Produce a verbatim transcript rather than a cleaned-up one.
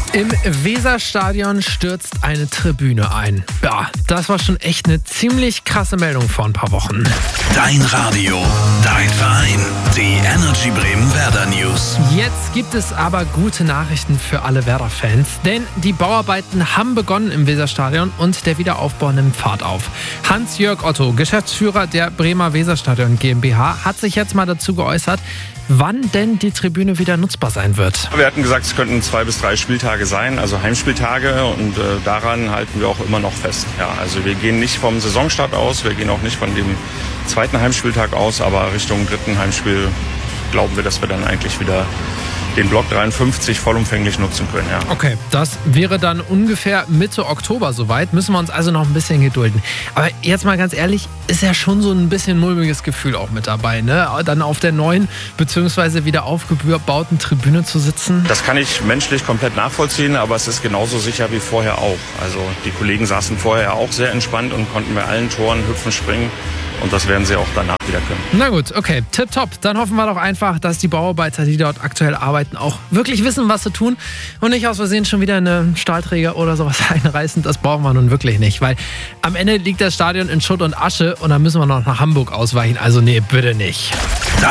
Im Weserstadion stürzt eine Tribüne ein. Ja, das war schon echt eine ziemlich krasse Meldung vor ein paar Wochen. Dein Radio, dein Verein, die Energy Bremen Werder News. Jetzt gibt es aber gute Nachrichten für alle Werder-Fans, denn die Bauarbeiten haben begonnen im Weserstadion und der Wiederaufbau nimmt Fahrt auf. Hans-Jörg Otto, Geschäftsführer der Bremer Weserstadion GmbH, hat sich jetzt mal dazu geäußert, wann denn die Tribüne wieder nutzbar sein wird. Wir hatten gesagt, es könnten zwei bis drei Spieltage sein, also Heimspieltage, und äh, daran halten wir auch immer noch fest. Ja, also wir gehen nicht vom Saisonstart aus, wir gehen auch nicht von dem zweiten Heimspieltag aus, aber Richtung dritten Heimspiel glauben wir, dass wir dann eigentlich wieder den Block dreiundfünfzig vollumfänglich nutzen können. Ja. Okay, das wäre dann ungefähr Mitte Oktober soweit. Müssen wir uns also noch ein bisschen gedulden. Aber jetzt mal ganz ehrlich, ist ja schon so ein bisschen mulmiges Gefühl auch mit dabei, ne? Dann auf der neuen bzw. wieder aufgebauten Tribüne zu sitzen. Das kann ich menschlich komplett nachvollziehen, aber es ist genauso sicher wie vorher auch. Also die Kollegen saßen vorher auch sehr entspannt und konnten bei allen Toren hüpfen, springen. Und das werden sie auch danach wieder können. Na gut, okay, tipptopp. Dann hoffen wir doch einfach, dass die Bauarbeiter, die dort aktuell arbeiten, auch wirklich wissen, was sie tun und nicht aus Versehen schon wieder eine Stahlträger oder sowas einreißen. Das brauchen wir nun wirklich nicht, weil am Ende liegt das Stadion in Schutt und Asche und dann müssen wir noch nach Hamburg ausweichen. Also nee, bitte nicht.